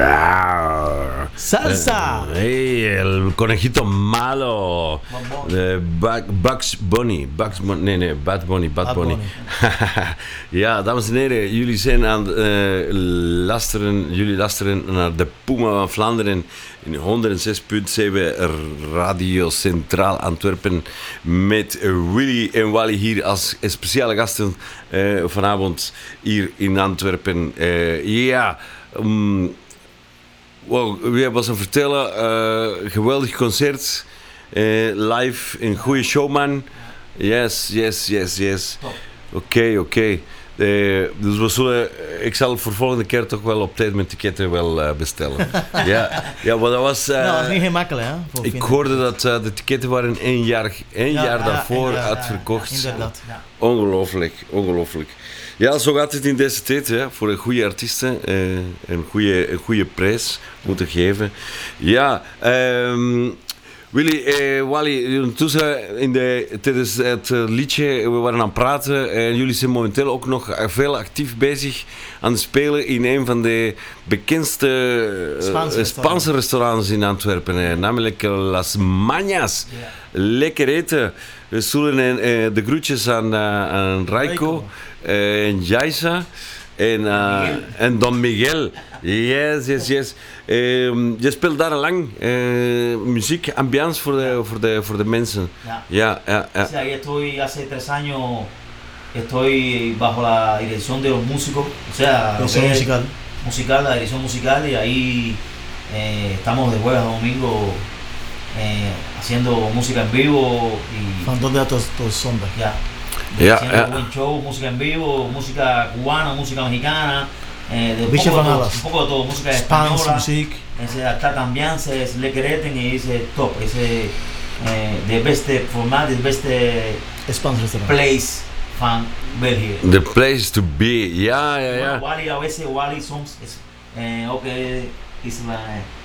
Salsa. Hey, el conejito malo. Bugs Bunny. Bad Bunny. Ja, dames en heren, jullie zijn aan jullie luisteren naar de Puma van Vlaanderen in 106.7 Radio Centraal Antwerpen met Willy en Wally hier als speciale gasten vanavond hier in Antwerpen. Wie was aan vertellen? Geweldig concert, live, een goede showman. Yes. Oké. Dus ik zal voor volgende keer toch wel op tijd mijn ticketten wel bestellen. Ja, maar dat was... dat is niet heel makkelijk, hè? Ik hoorde dat de ticketten waren één jaar daarvoor uitverkocht. Inderdaad. Ja. Ongelooflijk. Ja, zo gaat het in deze tijd, hè. Voor een goede artiesten een goede prijs moeten geven. Ja, Willy, Wally, ondertussen tijdens het liedje, we waren aan het praten en jullie zijn momenteel ook nog veel actief bezig aan het spelen in een van de bekendste Spaanse restaurants in Antwerpen, namelijk Las Mañas. Yeah. Lekker eten. We zullen de groetjes aan Raiko en Jaisa en Don Miguel. Yes. Je speelt daar lang muziek, ambiance voor de mensen. Ja. O sea, yo estoy hace 3 años, estoy bajo la dirección de los músicos, o sea, musical, la dirección musical, y ahí estamos de jueves a domingo haciendo música en vivo y van donde tot zondag. Haciendo buen show, música en vivo, música cubana, música mexicana. Un poco de todo, música española, está también, es lekker eten y es top, es de beste formaat, de beste place van België. The place to be, ja. Wally soms is ook is la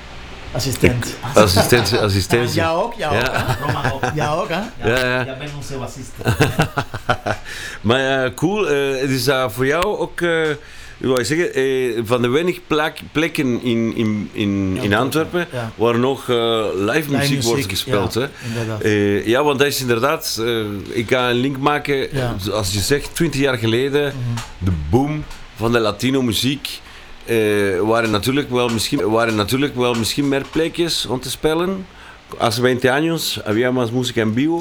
assistent. Ja ook. Roman ook. Ja ook, hè? Ja, ben onze bassist. Maar cool, het is voor jou ook... wil ik zeggen, van de weinig plekken in Antwerpen waar nog live muziek wordt gespeeld. Ja, want dat is inderdaad, ik ga een link maken, als je zegt 20 jaar geleden, de boom van de Latino muziek, waren natuurlijk wel misschien meer plekjes om te spelen. Hace 20 años había más música en vivo.